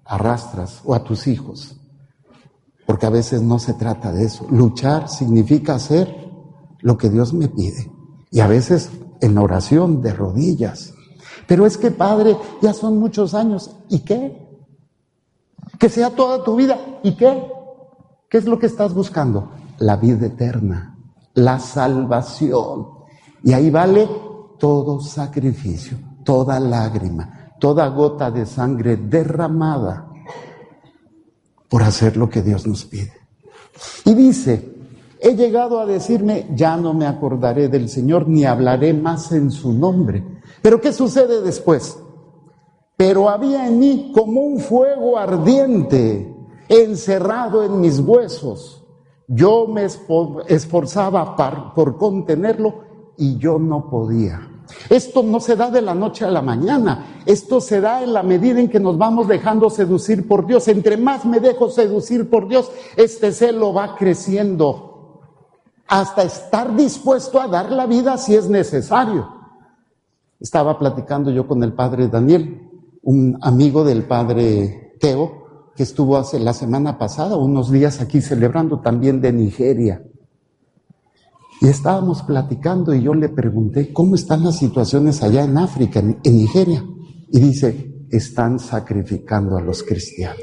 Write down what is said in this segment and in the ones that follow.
arrastras o a tus hijos. Porque a veces no se trata de eso. Luchar significa hacer lo que Dios me pide. Y a veces en la oración, de rodillas. Pero es que, Padre, ya son muchos años. ¿Y qué? Que sea toda tu vida. ¿Y qué? ¿Qué es lo que estás buscando? La vida eterna, la salvación. Y ahí vale todo sacrificio, toda lágrima, toda gota de sangre derramada por hacer lo que Dios nos pide. Y dice, he llegado a decirme, ya no me acordaré del Señor ni hablaré más en su nombre. Pero ¿qué sucede después? Pero había en mí como un fuego ardiente encerrado en mis huesos. Yo me esforzaba por contenerlo y yo no podía. Esto no se da de la noche a la mañana. Esto se da en la medida en que nos vamos dejando seducir por Dios. Entre más me dejo seducir por Dios, este celo va creciendo hasta estar dispuesto a dar la vida si es necesario. Estaba platicando yo con el padre Daniel, un amigo del padre Teo, que estuvo la semana pasada, unos días aquí celebrando, también de Nigeria. Y estábamos platicando y yo le pregunté, ¿cómo están las situaciones allá en África, en Nigeria? Y dice, están sacrificando a los cristianos.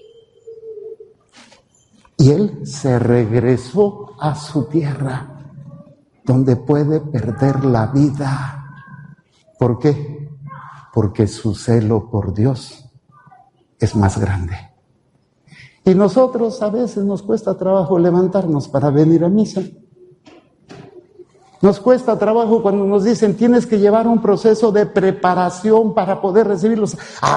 Y él se regresó a su tierra, donde puede perder la vida. ¿Por qué? Porque su celo por Dios es más grande. Y nosotros a veces nos cuesta trabajo levantarnos para venir a misa. Nos cuesta trabajo cuando nos dicen tienes que llevar un proceso de preparación para poder recibirlos.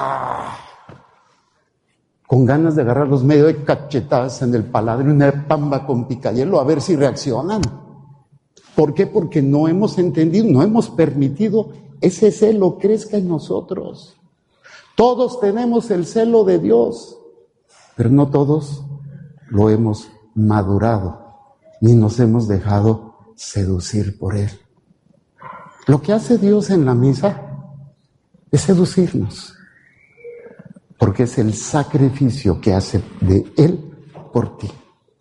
Con ganas de agarrarlos medio de cachetadas en el paladro y una pamba con picayelo a ver si reaccionan. ¿Por qué? Porque no hemos entendido, no hemos permitido ese celo crezca en nosotros. Todos tenemos el celo de Dios, pero no todos lo hemos madurado, ni nos hemos dejado seducir por Él. Lo que hace Dios en la misa es seducirnos, porque es el sacrificio que hace de Él por ti.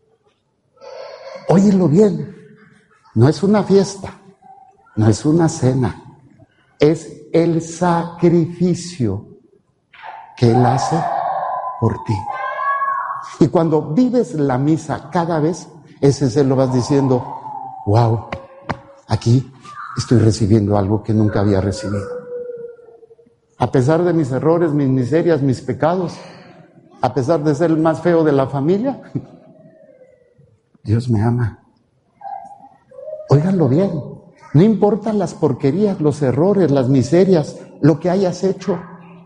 Óyelo bien, no es una fiesta, no es una cena, es el sacrificio que Él hace por ti. Y cuando vives la misa cada vez, ese se lo vas diciendo, wow, aquí estoy recibiendo algo que nunca había recibido. A pesar de mis errores, mis miserias, mis pecados, a pesar de ser el más feo de la familia, Dios me ama. Óiganlo bien, no importan las porquerías, los errores, las miserias, lo que hayas hecho.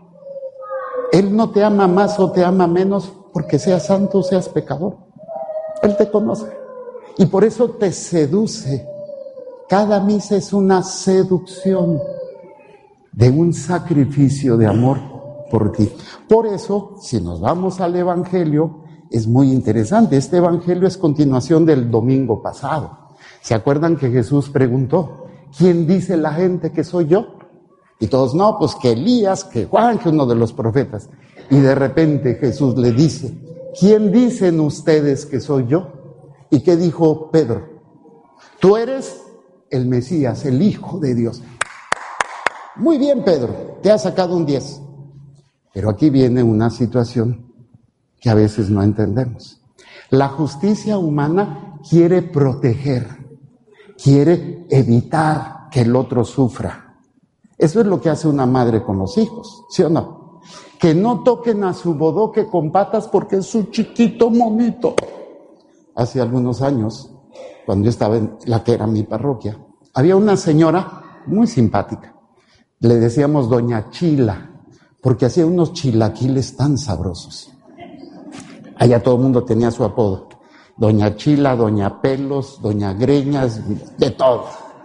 Él no te ama más o te ama menos porque seas santo o seas pecador. Él te conoce. Y por eso te seduce. Cada misa es una seducción de un sacrificio de amor por ti. Por eso, si nos vamos al Evangelio, es muy interesante. Este Evangelio es continuación del domingo pasado. ¿Se acuerdan que Jesús preguntó, ¿quién dice la gente que soy yo? Y todos, no, pues que Elías, que Juan, que uno de los profetas. Y de repente Jesús le dice, ¿quién dicen ustedes que soy yo? ¿Y qué dijo Pedro? Tú eres el Mesías, el Hijo de Dios. Muy bien, Pedro, te has sacado un 10. Pero aquí viene una situación que a veces no entendemos. La justicia humana quiere proteger, quiere evitar que el otro sufra. Eso es lo que hace una madre con los hijos, ¿sí o no? Que no toquen a su bodoque con patas porque es su chiquito monito. Hace algunos años, cuando yo estaba en la que era mi parroquia, había una señora muy simpática. Le decíamos Doña Chila, porque hacía unos chilaquiles tan sabrosos. Allá todo el mundo tenía su apodo. Doña Chila, Doña Pelos, Doña Greñas, de todo.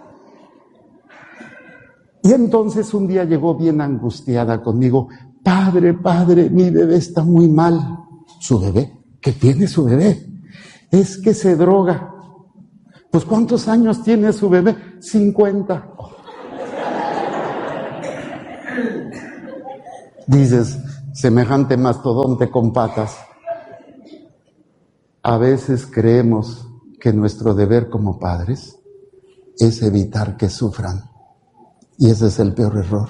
Y entonces un día llegó bien angustiada conmigo. Padre, mi bebé está muy mal. ¿Su bebé? ¿Qué tiene su bebé? Es que se droga. Pues ¿cuántos años tiene su bebé? 50. Dices, semejante mastodonte con patas. A veces creemos que nuestro deber como padres es evitar que sufran. Y ese es el peor error.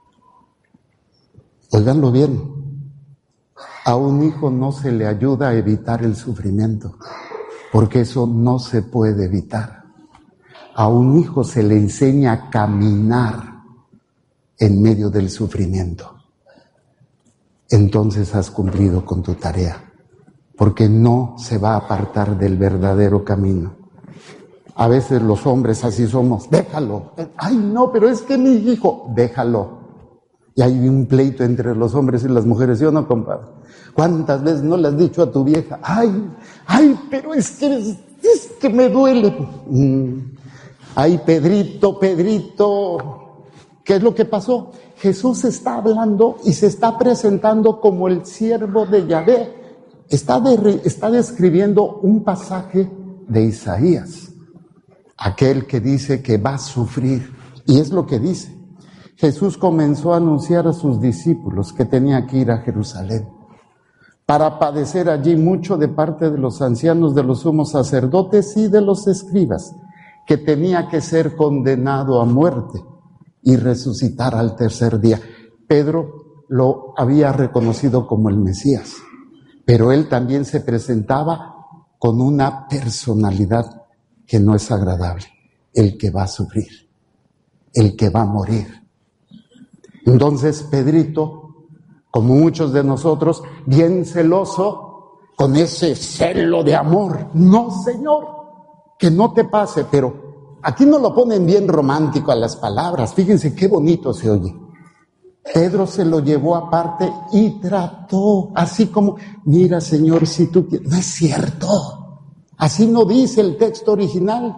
Óiganlo bien. A un hijo no se le ayuda a evitar el sufrimiento, porque eso no se puede evitar. A un hijo se le enseña a caminar en medio del sufrimiento. Entonces has cumplido con tu tarea, porque no se va a apartar del verdadero camino. A veces los hombres así somos, déjalo. Ay, no, pero es que mi hijo, déjalo. Y hay un pleito entre los hombres y las mujeres, ¿sí o no, compadre? ¿Cuántas veces no le has dicho a tu vieja, ay, pero es que me duele? Ay, Pedrito, ¿qué es lo que pasó? Jesús está hablando y se está presentando como el siervo de Yahvé. Está describiendo un pasaje de Isaías, aquel que dice que va a sufrir. Y es lo que dice. Jesús comenzó a anunciar a sus discípulos que tenía que ir a Jerusalén para padecer allí mucho de parte de los ancianos, de los sumos sacerdotes y de los escribas, que tenía que ser condenado a muerte y resucitar al tercer día. Pedro lo había reconocido como el Mesías, pero él también se presentaba con una personalidad que no es agradable, el que va a sufrir, el que va a morir. Entonces Pedrito, como muchos de nosotros, bien celoso, con ese celo de amor, no, Señor, que no te pase, pero aquí no lo ponen bien romántico a las palabras, fíjense qué bonito se oye. Pedro se lo llevó aparte y trató, así como, mira, Señor, si tú quieres, no es cierto, así no dice el texto original.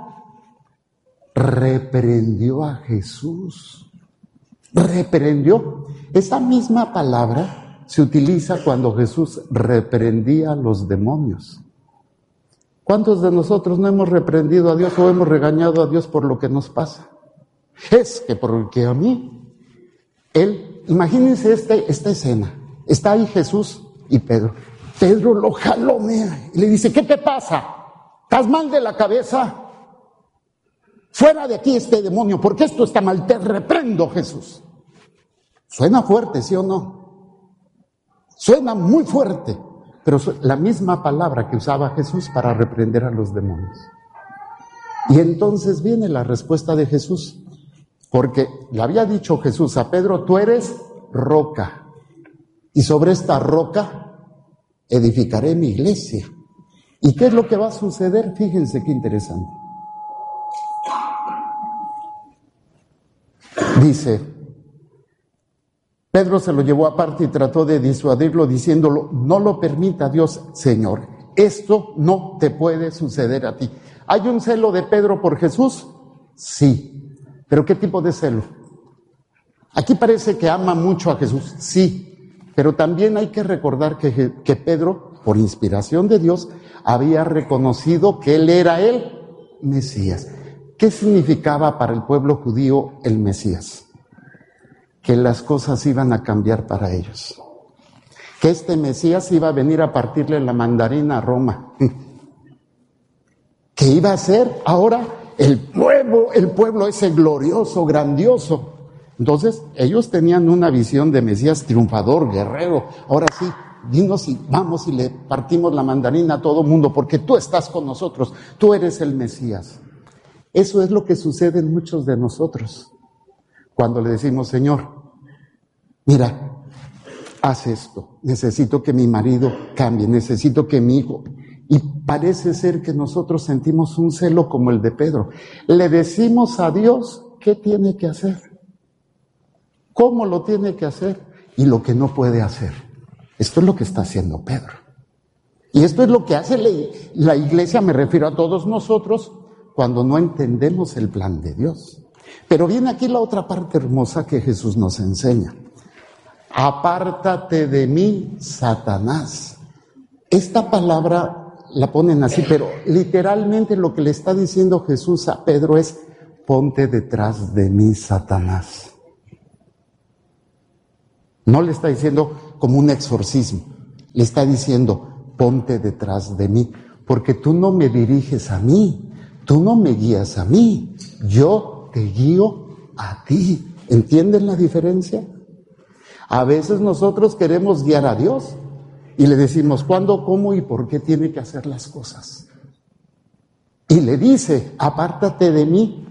Reprendió a Jesús. Reprendió. Esa misma palabra se utiliza cuando Jesús reprendía a los demonios. ¿Cuántos de nosotros no hemos reprendido a Dios o hemos regañado a Dios por lo que nos pasa? Es que porque a mí, imagínense esta escena, está ahí Jesús y Pedro. Pedro lo jalonea y le dice, ¿qué te pasa? ¿Estás mal de la cabeza? Fuera de aquí este demonio, porque esto está mal, te reprendo, Jesús. Suena fuerte, ¿sí o no? Suena muy fuerte, pero la misma palabra que usaba Jesús para reprender a los demonios. Y entonces viene la respuesta de Jesús, porque le había dicho Jesús a Pedro, tú eres roca, y sobre esta roca edificaré mi iglesia. ¿Y qué es lo que va a suceder? Fíjense qué interesante. Dice, Pedro se lo llevó aparte y trató de disuadirlo diciéndolo, no lo permita Dios, Señor, esto no te puede suceder a ti. ¿Hay un celo de Pedro por Jesús? Sí, pero ¿qué tipo de celo? Aquí parece que ama mucho a Jesús, sí, pero también hay que recordar que Pedro, por inspiración de Dios, había reconocido que él era el Mesías. ¿Qué significaba para el pueblo judío el Mesías? Que las cosas iban a cambiar para ellos. Que este Mesías iba a venir a partirle la mandarina a Roma. Que iba a ser ahora el pueblo ese glorioso, grandioso. Entonces, ellos tenían una visión de Mesías triunfador, guerrero. Ahora sí, dinos y vamos y le partimos la mandarina a todo mundo, porque tú estás con nosotros, tú eres el Mesías. Eso es lo que sucede en muchos de nosotros. Cuando le decimos, Señor, mira, haz esto, necesito que mi marido cambie, necesito que mi hijo... Y parece ser que nosotros sentimos un celo como el de Pedro. Le decimos a Dios qué tiene que hacer, cómo lo tiene que hacer y lo que no puede hacer. Esto es lo que está haciendo Pedro. Y esto es lo que hace la iglesia, me refiero a todos nosotros, cuando no entendemos el plan de Dios. Pero viene aquí la otra parte hermosa que Jesús nos enseña. Apártate de mí, Satanás. Esta palabra la ponen así, pero literalmente lo que le está diciendo Jesús a Pedro es, ponte detrás de mí, Satanás. No le está diciendo, como un exorcismo. Le está diciendo, ponte detrás de mí, porque tú no me diriges a mí, tú no me guías a mí, yo te guío a ti. ¿Entienden la diferencia? A veces nosotros queremos guiar a Dios y le decimos cuándo, cómo y por qué tiene que hacer las cosas. Y le dice, apártate de mí.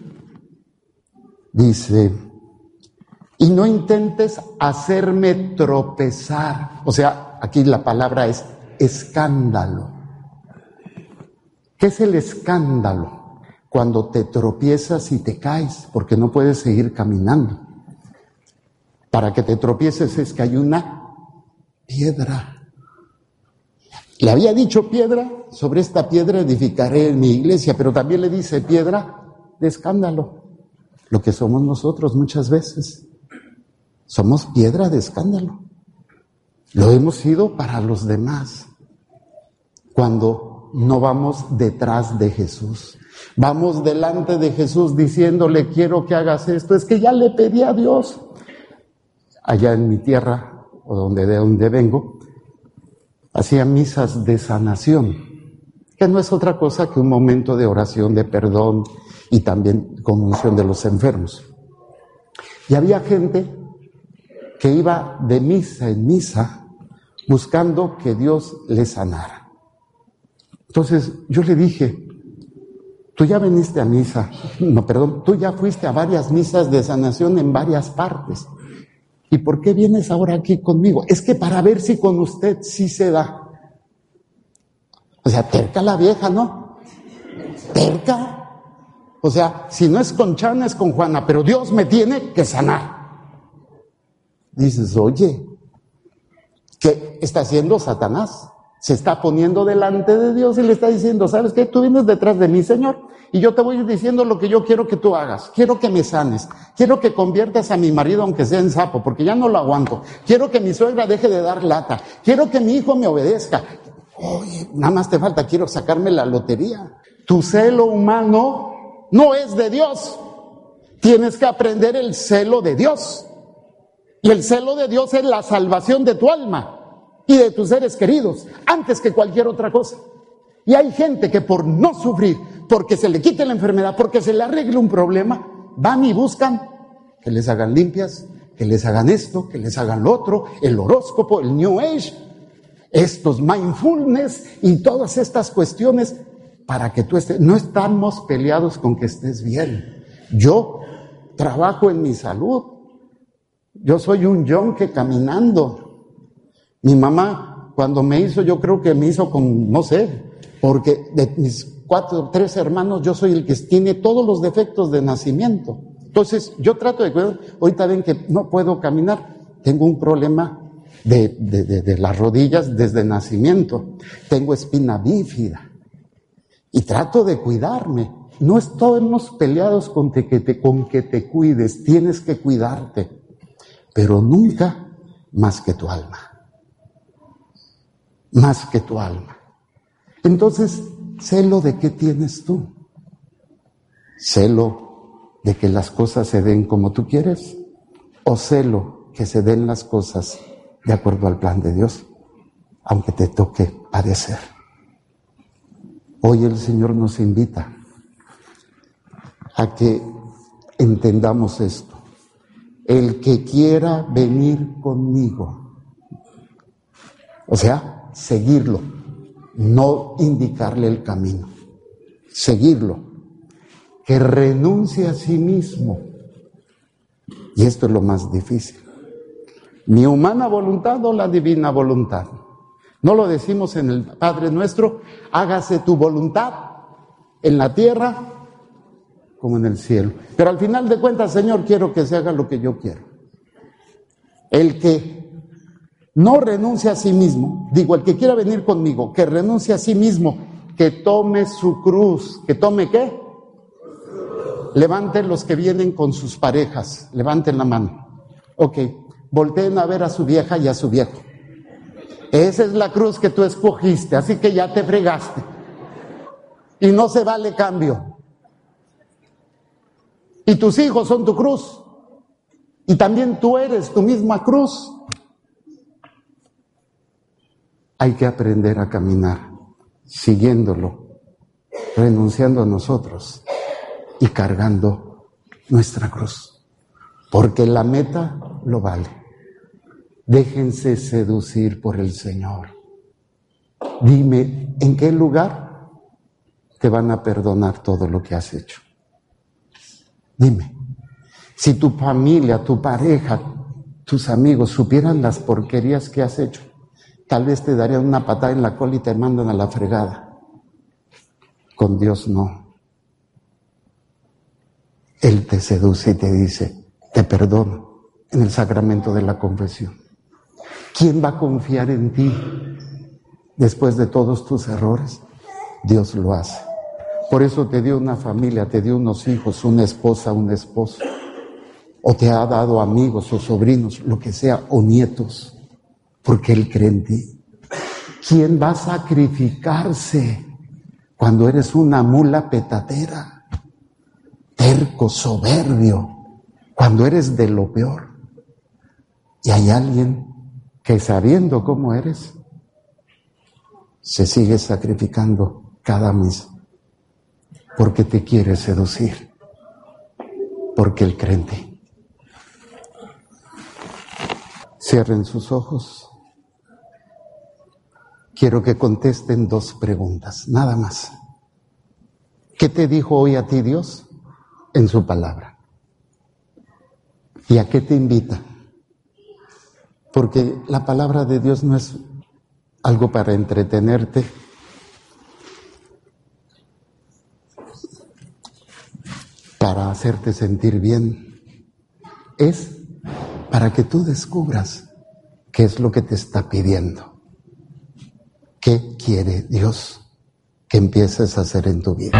Dice, y no intentes hacerme tropezar. O sea, aquí la palabra es escándalo. ¿Qué es el escándalo? Cuando te tropiezas y te caes, porque no puedes seguir caminando. Para que te tropieces es que hay una piedra. Le había dicho piedra, sobre esta piedra edificaré mi iglesia, pero también le dice piedra de escándalo. Lo que somos nosotros muchas veces. Somos piedra de escándalo. Lo hemos sido para los demás. Cuando no vamos detrás de Jesús. Vamos delante de Jesús diciéndole, quiero que hagas esto. Es que ya le pedí a Dios. Allá en mi tierra, o de donde vengo, hacía misas de sanación, que no es otra cosa que un momento de oración, de perdón y también conmoción de los enfermos. Y había gente que iba de misa en misa buscando que Dios le sanara. Entonces yo le dije, tú ya viniste a misa, tú ya fuiste a varias misas de sanación en varias partes. ¿Y por qué vienes ahora aquí conmigo? Es que para ver si con usted sí se da. O sea, terca la vieja, ¿no? Terca. O sea, si no es con Chana, es con Juana, pero Dios me tiene que sanar. Dices, oye, ¿qué está haciendo Satanás? Se está poniendo delante de Dios y le está diciendo, ¿sabes qué? Tú vienes detrás de mí, Señor, y yo te voy diciendo lo que yo quiero que tú hagas. Quiero que me sanes. Quiero que conviertas a mi marido, aunque sea en sapo, porque ya no lo aguanto. Quiero que mi suegra deje de dar lata. Quiero que mi hijo me obedezca. Oye, nada más te falta, quiero sacarme la lotería. Tu celo humano no es de Dios. Tienes que aprender el celo de Dios. Y el celo de Dios es la salvación de tu alma y de tus seres queridos, antes que cualquier otra cosa. Y hay gente que por no sufrir, porque se le quite la enfermedad, porque se le arregle un problema, van y buscan que les hagan limpias, que les hagan esto, que les hagan lo otro, el horóscopo, el New Age, estos mindfulness y todas estas cuestiones para que tú estés. No estamos peleados con que estés bien. Yo trabajo en mi salud. Yo soy un yonque caminando. Mi mamá, cuando me hizo, yo creo que me hizo con, no sé, porque de mis 3 hermanos, yo soy el que tiene todos los defectos de nacimiento. Entonces, yo trato de cuidar. Ahorita ven que no puedo caminar. Tengo un problema de las rodillas desde nacimiento. Tengo espina bífida. Y trato de cuidarme. No estamos peleados con que te cuides. Tienes que cuidarte. Pero nunca más que tu alma. Más que tu alma. Entonces, celo de qué tienes tú. Celo de que las cosas se den como tú quieres, o celo que se den las cosas de acuerdo al plan de Dios, aunque te toque padecer. Hoy el Señor nos invita a que entendamos esto. El que quiera venir conmigo, o sea, seguirlo, no indicarle el camino, seguirlo, que renuncie a sí mismo. Y esto es lo más difícil. Mi humana voluntad o la divina voluntad. No lo decimos en el Padre Nuestro, hágase tu voluntad en la tierra como en el cielo. Pero al final de cuentas, Señor, quiero que se haga lo que yo quiero. El que no renuncia a sí mismo, digo, el que quiera venir conmigo, que renuncie a sí mismo, que tome su cruz. ¿Que tome qué? Levanten los que vienen con sus parejas, levanten la mano. Ok, volteen a ver a su vieja y a su viejo. Esa es la cruz que tú escogiste, así que ya te fregaste. Y no se vale cambio. Y tus hijos son tu cruz. Y también tú eres tu misma cruz. Hay que aprender a caminar, siguiéndolo, renunciando a nosotros y cargando nuestra cruz. Porque la meta lo vale. Déjense seducir por el Señor. Dime, ¿en qué lugar te van a perdonar todo lo que has hecho? Dime, si tu familia, tu pareja, tus amigos supieran las porquerías que has hecho, tal vez te darían una patada en la cola y te mandan a la fregada. Con Dios no. Él te seduce y te dice, te perdono en el sacramento de la confesión. ¿Quién va a confiar en ti después de todos tus errores? Dios lo hace. Por eso te dio una familia, te dio unos hijos, una esposa, un esposo. O te ha dado amigos o sobrinos, lo que sea, o nietos, porque Él cree en ti. ¿Quién va a sacrificarse cuando eres una mula petatera, terco, soberbio, cuando eres de lo peor? Y hay alguien que, sabiendo cómo eres, se sigue sacrificando cada mes porque te quiere seducir, porque Él cree en ti. Cierren sus ojos. Quiero que contesten 2 preguntas, nada más. ¿Qué te dijo hoy a ti Dios en su palabra? ¿Y a qué te invita? Porque la palabra de Dios no es algo para entretenerte, para hacerte sentir bien. Es para que tú descubras qué es lo que te está pidiendo. ¿Qué quiere Dios que empieces a hacer en tu vida?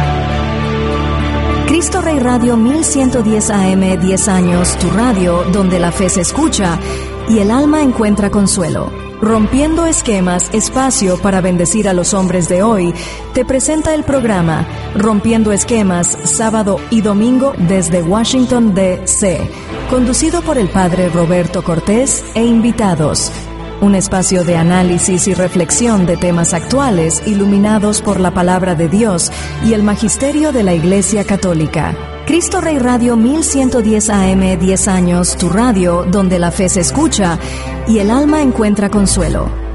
Cristo Rey Radio 1110 AM, 10 años, tu radio donde la fe se escucha y el alma encuentra consuelo. Rompiendo Esquemas, espacio para bendecir a los hombres de hoy, te presenta el programa Rompiendo Esquemas, sábado y domingo desde Washington, D.C., conducido por el Padre Roberto Cortés e invitados. Un espacio de análisis y reflexión de temas actuales iluminados por la palabra de Dios y el magisterio de la Iglesia Católica. Cristo Rey Radio 1110 AM, 10 años, tu radio donde la fe se escucha y el alma encuentra consuelo.